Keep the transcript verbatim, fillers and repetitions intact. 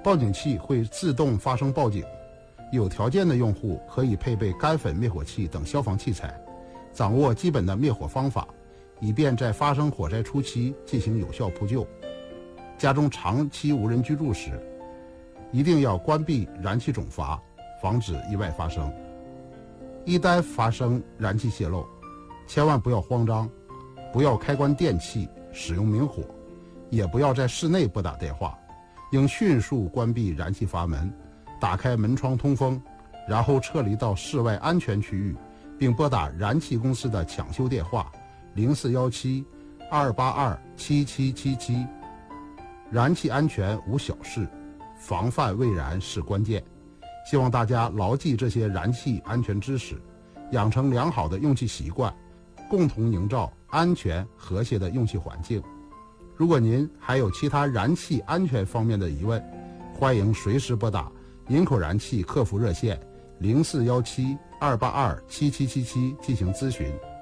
报警器会自动发声报警。有条件的用户可以配备干粉灭火器等消防器材，掌握基本的灭火方法，以便在发生火灾初期进行有效扑救。家中长期无人居住时，一定要关闭燃气总阀，防止意外发生。一旦发生燃气泄漏，千万不要慌张，不要开关电器使用明火，也不要在室内拨打电话，应迅速关闭燃气阀门，打开门窗通风，然后撤离到室外安全区域，并拨打燃气公司的抢修电话零四一七二八二七七七七。燃气安全无小事，防范未然是关键。希望大家牢记这些燃气安全知识，养成良好的用气习惯，共同营造安全和谐的用气环境。如果您还有其他燃气安全方面的疑问，欢迎随时拨打营口燃气客服热线零四一七二八二七七七七进行咨询。